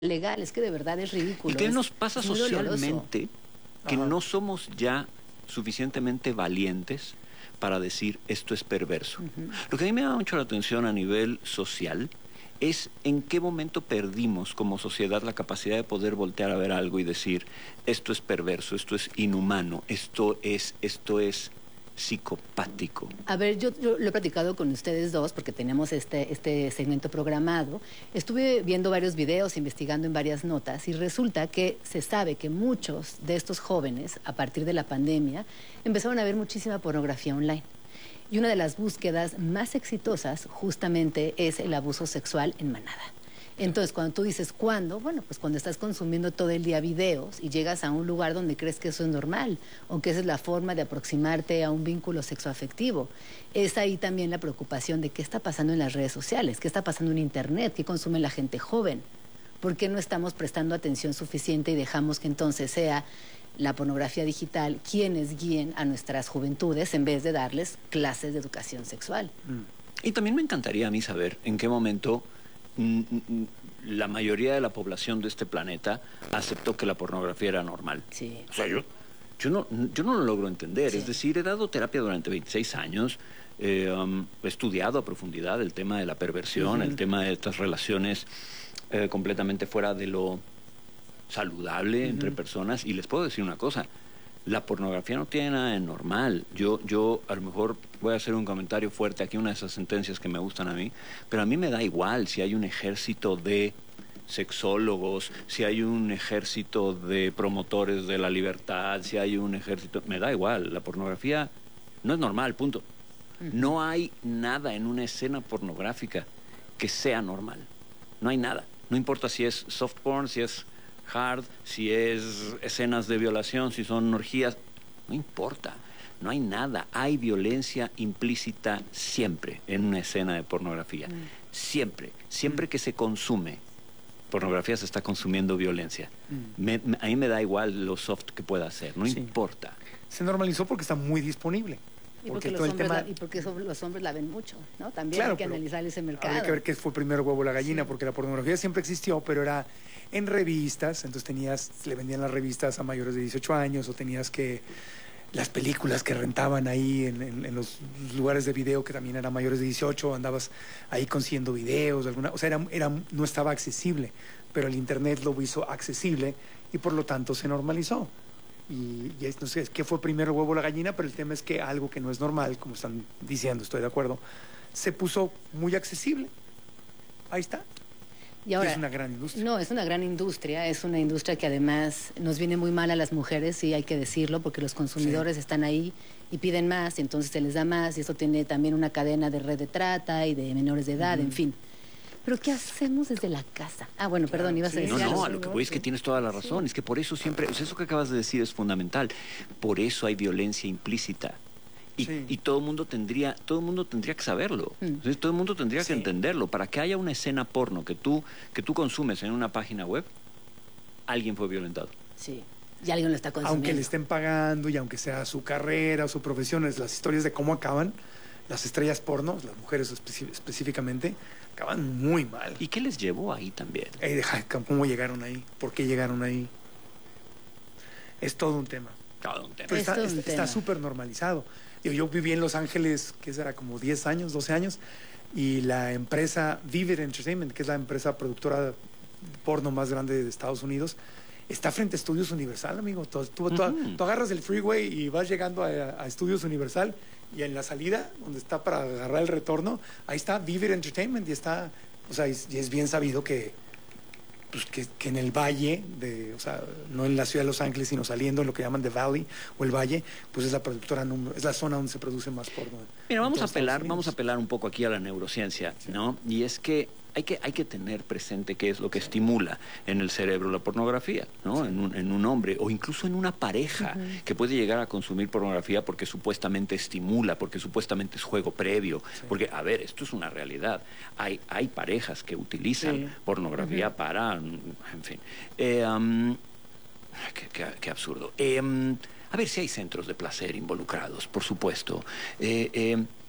legal, es que de verdad es ridículo. ¿Y qué nos pasa socialmente que Ajá. no somos ya suficientemente valientes para decir esto es perverso? Lo que a mí me da mucho la atención a nivel social es en qué momento perdimos como sociedad la capacidad de poder voltear a ver algo y decir esto es perverso, esto es inhumano, esto es psicopático. A ver, yo lo he platicado con ustedes dos porque tenemos este segmento programado. Estuve viendo varios videos, investigando en varias notas y resulta que se sabe que muchos de estos jóvenes, a partir de la pandemia, empezaron a ver muchísima pornografía online. Y una de las búsquedas más exitosas justamente es el abuso sexual en manada. Entonces, cuando tú dices ¿cuándo? Bueno, pues cuando estás consumiendo todo el día videos y llegas a un lugar donde crees que eso es normal o que esa es la forma de aproximarte a un vínculo sexoafectivo. Es ahí también la preocupación de qué está pasando en las redes sociales, qué está pasando en Internet, qué consume la gente joven. ¿Por qué no estamos prestando atención suficiente y dejamos que entonces sea la pornografía digital quienes guíen a nuestras juventudes en vez de darles clases de educación sexual? Y también me encantaría a mí saber en qué momento la mayoría de la población de este planeta aceptó que la pornografía era normal. Sí. O sea, yo no lo logro entender. Sí. Es decir, he dado terapia durante 26 años, he estudiado a profundidad el tema de la perversión, el tema de estas relaciones completamente fuera de lo saludable entre personas. Y les puedo decir una cosa, la pornografía no tiene nada de normal. Yo a lo mejor voy a hacer un comentario fuerte aquí, una de esas sentencias que me gustan a mí, pero a mí me da igual si hay un ejército de sexólogos, si hay un ejército de promotores de la libertad, si hay un ejército... Me da igual, la pornografía no es normal, punto. No hay nada en una escena pornográfica que sea normal. No hay nada. No importa si es soft porn, si es hard, si es escenas de violación, si son orgías, no importa, no hay nada. Hay violencia implícita siempre en una escena de pornografía. Siempre que se consume pornografía se está consumiendo violencia. A mí me da igual lo soft que pueda ser, no importa. Se normalizó porque está muy disponible. Y porque los hombres la ven mucho, ¿no? También claro, hay que analizar ese mercado. Habría que ver qué fue primero huevo o la gallina, porque la pornografía siempre existió, pero era en revistas, entonces le vendían las revistas a mayores de 18 años, o tenías que las películas que rentaban ahí en los lugares de video que también eran mayores de 18, andabas ahí consiguiendo videos, o sea, no estaba accesible, pero el internet lo hizo accesible y por lo tanto se normalizó. Y no sé qué fue primero el huevo o la gallina, pero el tema es que algo que no es normal, como están diciendo, estoy de acuerdo, se puso muy accesible. Ahí está. Y ahora, es una gran industria. No, es una gran industria, es una industria que además nos viene muy mal a las mujeres, sí hay que decirlo, porque los consumidores están ahí y piden más, y entonces se les da más, y eso tiene también una cadena de red de trata y de menores de edad, en fin. ¿Pero qué hacemos desde la casa? Ah, bueno, perdón, ibas a decir algo. No, a lo que voy es que tienes toda la razón. Es que por eso siempre, o sea, eso que acabas de decir es fundamental. Por eso hay violencia implícita. Y todo el mundo tendría que saberlo. Entonces, todo el mundo tendría que entenderlo. Para que haya una escena porno que tú consumes en una página web, alguien fue violentado. Sí. Y alguien lo está consumiendo. Aunque le estén pagando y aunque sea su carrera o su profesión, es las historias de cómo acaban. Las estrellas porno, las mujeres específicamente, acaban muy mal. ¿Y qué les llevó ahí también? ¿Cómo llegaron ahí? ¿Por qué llegaron ahí? Es todo un tema. Todo un tema. Pero está súper normalizado. Yo viví en Los Ángeles, que era como 10 años, 12 años, y la empresa Vivid Entertainment, que es la empresa productora porno más grande de Estados Unidos, está frente a Estudios Universal, amigo. Tú agarras el freeway y vas llegando a Estudios Universal, y en la salida, donde está para agarrar el retorno, ahí está Vivid Entertainment, y está, o sea, y es bien sabido que en el valle, o sea, no en la ciudad de Los Ángeles, sino saliendo en lo que llaman The Valley o el valle, pues es la productora, es la zona donde se produce más porno. Mira, vamos a apelar un poco aquí a la neurociencia, ¿no? Y es que hay que tener presente qué es lo que estimula en el cerebro la pornografía, ¿no? En un hombre o incluso en una pareja que puede llegar a consumir pornografía porque supuestamente estimula, porque supuestamente es juego previo, porque, a ver, esto es una realidad. Hay parejas que utilizan pornografía para, en fin. Qué absurdo. A ver si hay centros de placer involucrados, por supuesto.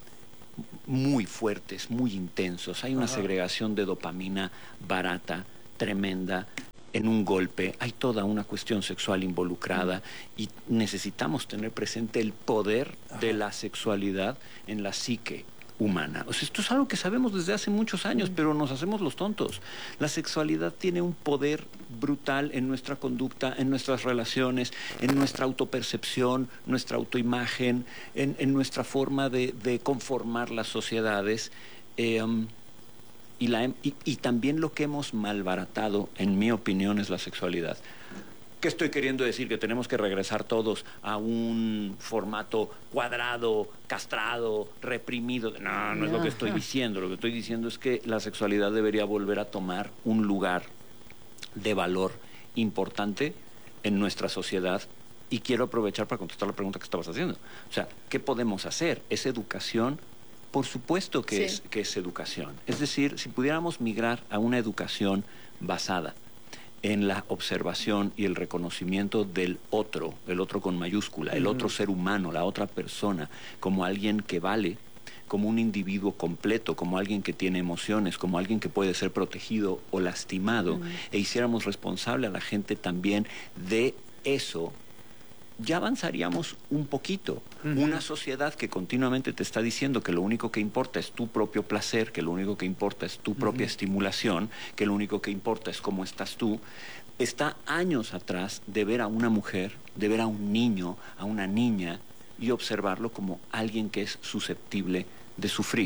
Muy fuertes, muy intensos. Hay una segregación de dopamina barata tremenda. En un golpe hay toda una cuestión sexual involucrada y necesitamos tener presente el poder de la sexualidad en la psique humana. O sea, esto es algo que sabemos desde hace muchos años, pero nos hacemos los tontos. La sexualidad tiene un poder brutal en nuestra conducta, en nuestras relaciones, en nuestra autopercepción, nuestra autoimagen, en nuestra forma de conformar las sociedades. Y también lo que hemos malbaratado, en mi opinión, es la sexualidad. ¿Qué estoy queriendo decir? ¿Que tenemos que regresar todos a un formato cuadrado, castrado, reprimido? No, no es lo que estoy diciendo. Lo que estoy diciendo es que la sexualidad debería volver a tomar un lugar de valor importante en nuestra sociedad. Y quiero aprovechar para contestar la pregunta que estabas haciendo. O sea, ¿qué podemos hacer? ¿Es educación? Por supuesto que es educación. Es decir, si pudiéramos migrar a una educación basada en la observación y el reconocimiento del otro, el otro con mayúscula, el otro ser humano, la otra persona, como alguien que vale, como un individuo completo, como alguien que tiene emociones, como alguien que puede ser protegido o lastimado, e hiciéramos responsable a la gente también de eso, ya avanzaríamos un poquito. Una sociedad que continuamente te está diciendo que lo único que importa es tu propio placer, que lo único que importa es tu propia estimulación, que lo único que importa es cómo estás tú, está años atrás de ver a una mujer, de ver a un niño, a una niña, y observarlo como alguien que es susceptible de sufrir.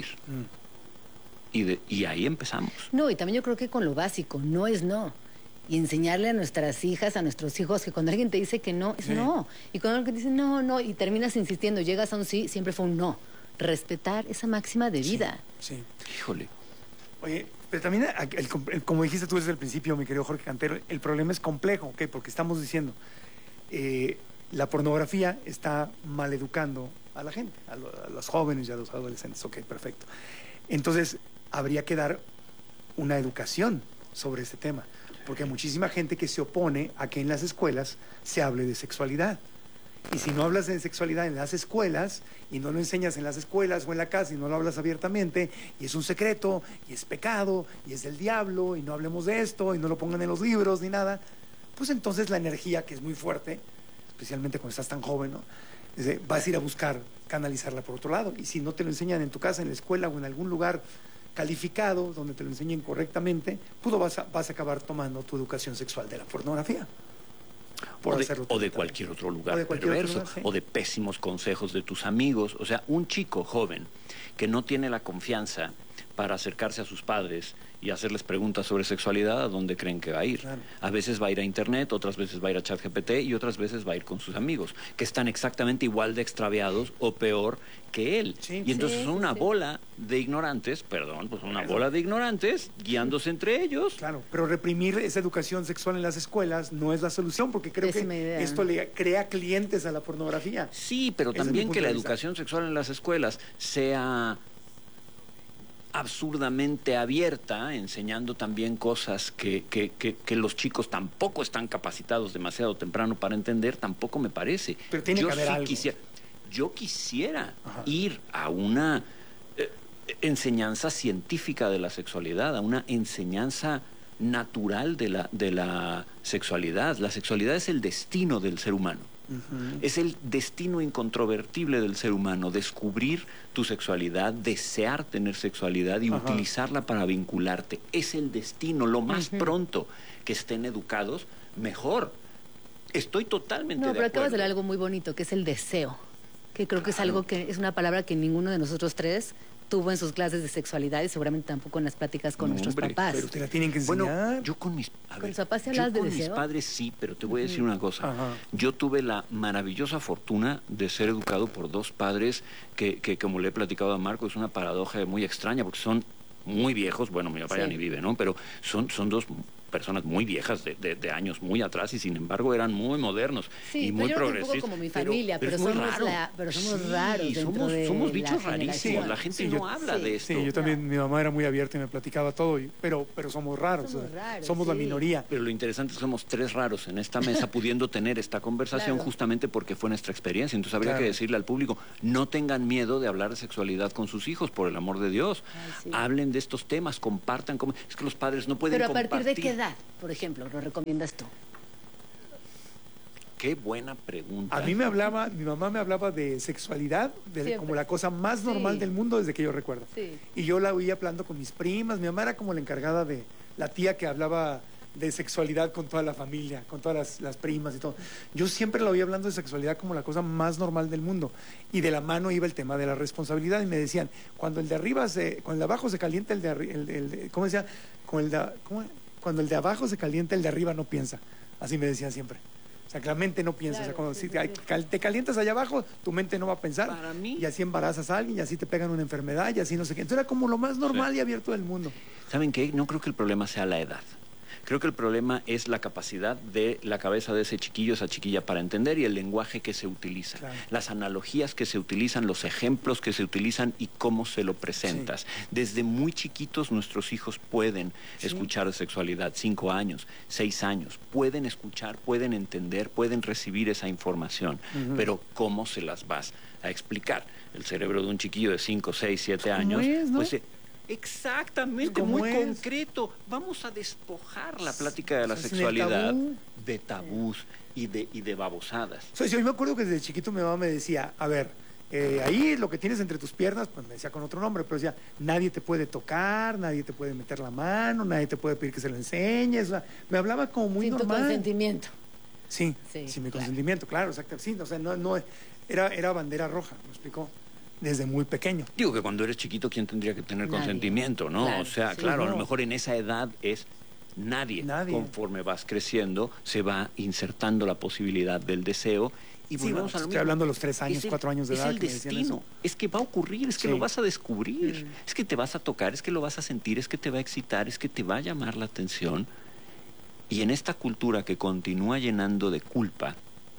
Y ahí empezamos. No, y también yo creo que con lo básico, no es no. Y enseñarle a nuestras hijas, a nuestros hijos, que cuando alguien te dice que no, es no. Y cuando alguien te dice no, no, y terminas insistiendo, llegas a un sí, siempre fue un no. Respetar esa máxima de vida. Sí. Híjole. Oye, pero también, como dijiste tú desde el principio, mi querido Jorge Cantero, el problema es complejo, ¿ok? Porque estamos diciendo, la pornografía está maleducando a la gente, a los jóvenes y a los adolescentes. Ok, perfecto. Entonces, habría que dar una educación sobre este tema. Porque hay muchísima gente que se opone a que en las escuelas se hable de sexualidad. Y si no hablas de sexualidad en las escuelas, y no lo enseñas en las escuelas o en la casa, y no lo hablas abiertamente, y es un secreto, y es pecado, y es del diablo, y no hablemos de esto, y no lo pongan en los libros, ni nada, pues entonces la energía, que es muy fuerte, especialmente cuando estás tan joven, ¿no? Vas a ir a buscar canalizarla por otro lado. Y si no te lo enseñan en tu casa, en la escuela o en algún lugar calificado, donde te lo enseñen correctamente, pues vas a acabar tomando tu educación sexual de la pornografía. O de cualquier otro lugar perverso, o de pésimos consejos de tus amigos. O sea, un chico joven que no tiene la confianza para acercarse a sus padres y hacerles preguntas sobre sexualidad, ¿a dónde creen que va a ir? Claro. A veces va a ir a internet, otras veces va a ir a ChatGPT y otras veces va a ir con sus amigos, que están exactamente igual de extraviados o peor que él. Sí, y entonces son una bola de ignorantes, bola de ignorantes guiándose entre ellos. Claro, pero reprimir esa educación sexual en las escuelas no es la solución, porque creo que esto le crea clientes a la pornografía. Sí, pero también que la educación sexual en las escuelas sea absurdamente abierta, enseñando también cosas que los chicos tampoco están capacitados demasiado temprano para entender, tampoco me parece. Pero tiene que haber algo. Yo quisiera ir a una enseñanza científica de la sexualidad, a una enseñanza natural de la sexualidad. La sexualidad es el destino del ser humano. Es el destino incontrovertible del ser humano, descubrir tu sexualidad, desear tener sexualidad y utilizarla para vincularte. Es el destino. Lo más pronto que estén educados, mejor. Estoy totalmente de acuerdo. No, pero acabas de hablar algo muy bonito, que es el deseo, que creo que es algo que es una palabra que ninguno de nosotros tres tuvo en sus clases de sexualidad y seguramente tampoco en las pláticas con nuestros papás. Pero te la tienen que enseñar. Bueno, yo con mis padres sí, pero te voy a decir una cosa. Yo tuve la maravillosa fortuna de ser educado por dos padres que como le he platicado a Marco, es una paradoja muy extraña porque son muy viejos. Bueno, mi papá ya ni vive, ¿no? Pero son dos personas muy viejas de años muy atrás y sin embargo eran muy modernos y muy progresistas. Un poco como mi familia, pero somos raros. Somos bichos rarísimos. La gente no habla de esto. Sí, yo también, mi mamá era muy abierta y me platicaba todo, pero somos raros. Somos la minoría. Pero lo interesante es que somos tres raros en esta mesa pudiendo tener esta conversación justamente porque fue nuestra experiencia. Entonces habría que decirle al público, no tengan miedo de hablar de sexualidad con sus hijos, por el amor de Dios. Hablen de estos temas, compartan. Es que los padres no pueden compartir. ¿Pero a partir de qué edad, por ejemplo, lo recomiendas tú? Qué buena pregunta. A mí mi mamá me hablaba de sexualidad como la cosa más normal del mundo desde que yo recuerdo. Sí. Y yo la oía hablando con mis primas. Mi mamá era como la encargada de la tía que hablaba de sexualidad con toda la familia, con todas las primas y todo. Yo siempre la oía hablando de sexualidad como la cosa más normal del mundo. Y de la mano iba el tema de la responsabilidad. Y me decían, cuando el de abajo se calienta, ¿cómo decía? Cuando el de abajo se calienta, el de arriba no piensa. Así me decían siempre. O sea, que la mente no piensa. Claro, o sea, cuando te calientas allá abajo, tu mente no va a pensar. Para mí, y así embarazas a alguien, y así te pegan una enfermedad, y así no sé qué. Entonces era como lo más normal y abierto del mundo. ¿saben qué? No creo que el problema sea la edad. Creo que el problema es la capacidad de la cabeza de ese chiquillo, esa chiquilla para entender y el lenguaje que se utiliza, Claro. las analogías que se utilizan, los ejemplos que se utilizan y cómo se lo presentas. Sí. Desde muy chiquitos nuestros hijos pueden escuchar de sexualidad, 5 años, 6 años, pueden escuchar, pueden entender, pueden recibir esa información, pero ¿cómo se las vas a explicar? El cerebro de un chiquillo de 5, 6, 7 años, es, ¿no? pues exactamente, muy concreto. Vamos a despojar la plática de la sexualidad de tabús y de babosadas. Yo me acuerdo que desde chiquito mi mamá me decía, a ver, ahí lo que tienes entre tus piernas, pues me decía con otro nombre, pero decía, nadie te puede tocar, nadie te puede meter la mano, nadie te puede pedir que se lo enseñes. O sea, me hablaba como muy normal. Sin tu consentimiento. Sí, sin mi consentimiento, claro, exacto. Sí, o sea, no era bandera roja, ¿me explicó? Desde muy pequeño. Digo que cuando eres chiquito, ¿quién tendría que tener consentimiento, no? Claro, o sea, claro, a lo mejor en esa edad es nadie. Conforme vas creciendo, se va insertando la posibilidad del deseo. Y volvemos a lo mismo. Estoy hablando de los 3 años, 4 años de edad. Es el destino, es que va a ocurrir, es que lo vas a descubrir, es que te vas a tocar, es que lo vas a sentir, es que te va a excitar, es que te va a llamar la atención. Y en esta cultura que continúa llenando de culpa,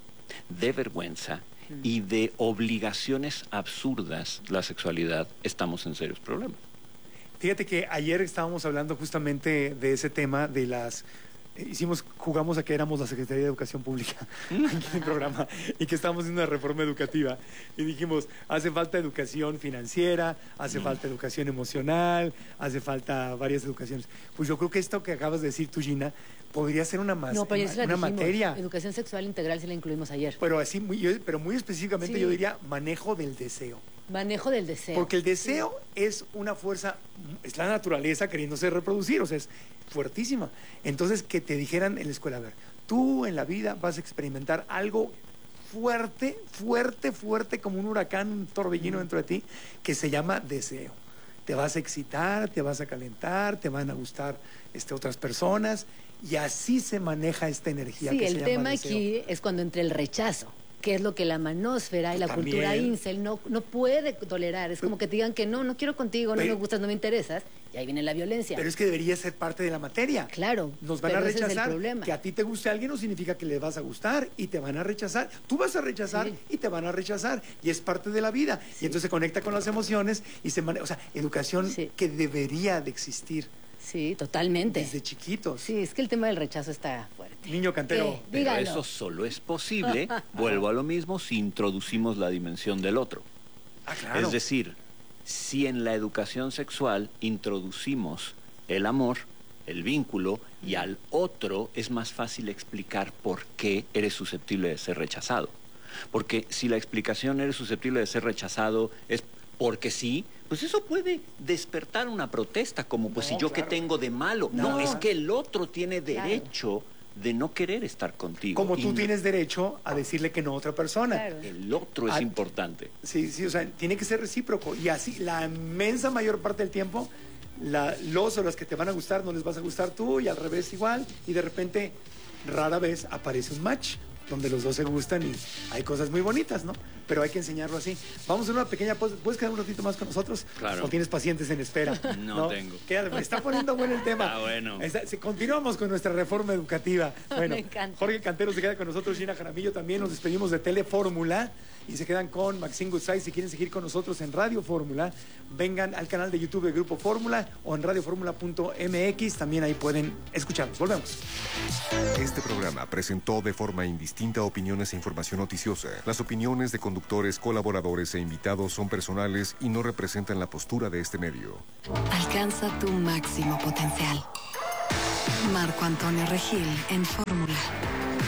de vergüenza y de obligaciones absurdas la sexualidad, estamos en serios problemas. Fíjate que ayer estábamos hablando justamente de ese tema de las... jugamos a que éramos la Secretaría de Educación Pública aquí en el programa y que estábamos haciendo una reforma educativa y dijimos, hace falta educación financiera, hace falta educación emocional, hace falta varias educaciones. Pues yo creo que esto que acabas de decir tú, Gina, podría ser una materia. Educación sexual integral, sí la incluimos ayer. Pero así, pero muy específicamente yo diría manejo del deseo. Manejo del deseo. Porque el deseo es una fuerza, es la naturaleza queriéndose reproducir, o sea, es fuertísima. Entonces, que te dijeran en la escuela, a ver, tú en la vida vas a experimentar algo fuerte, como un huracán, un torbellino dentro de ti, que se llama deseo. Te vas a excitar, te vas a calentar, te van a gustar otras personas, y así se maneja esta energía que se llama deseo. Sí, el tema aquí es cuando entra el rechazo, que es lo que la manósfera y la cultura incel no puede tolerar. Es como que te digan que no quiero contigo, no me gustas, no me interesas, y ahí viene la violencia. Pero es que debería ser parte de la materia. Claro. Nos van a rechazar. Que a ti te guste alguien no significa que le vas a gustar, y te van a rechazar. Tú vas a rechazar y te van a rechazar, y es parte de la vida. Y entonces se conecta con las emociones y se maneja. O sea, educación que debería de existir. Sí, totalmente. Desde chiquitos. Sí, es que el tema del rechazo está fuerte. Niño cantero. Pero eso solo es posible, vuelvo a lo mismo, si introducimos la dimensión del otro. Claro. Es decir, si en la educación sexual introducimos el amor, el vínculo, y al otro es más fácil explicar por qué eres susceptible de ser rechazado. Porque si la explicación eres susceptible de ser rechazado es porque sí, pues eso puede despertar una protesta, como pues si yo qué tengo de malo. No, es que el otro tiene derecho de no querer estar contigo. Como tú tienes derecho a decirle que no a otra persona. Claro. El otro es importante. Sí, o sea, tiene que ser recíproco. Y así, la inmensa mayor parte del tiempo, los o las que te van a gustar no les vas a gustar tú, y al revés igual. Y de repente, rara vez aparece un match donde los dos se gustan y hay cosas muy bonitas, ¿no? Pero hay que enseñarlo así. Vamos a hacer una pequeña pausa. ¿Puedes quedar un ratito más con nosotros? Claro. ¿O tienes pacientes en espera? No tengo. Quédate, me está poniendo bueno el tema. Bueno. Continuamos con nuestra reforma educativa. Bueno, me encanta. Jorge Cantero se queda con nosotros, Gina Jaramillo también. Nos despedimos de Telefórmula y se quedan con Maxine Goodside. Si quieren seguir con nosotros en Radio Fórmula, vengan al canal de YouTube de Grupo Fórmula o en radioformula.mx. También ahí pueden escucharnos. Volvemos. Este programa presentó de forma indistinta opiniones e información noticiosa. Las opiniones de conductores, colaboradores e invitados son personales y no representan la postura de este medio. Alcanza tu máximo potencial. Marco Antonio Regil en Fórmula.